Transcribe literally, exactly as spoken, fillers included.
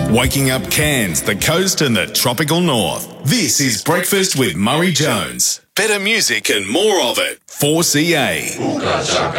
Waking up Cairns, the coast and the tropical north. This is Breakfast with Murray Jones. Better music and more of it. four C A.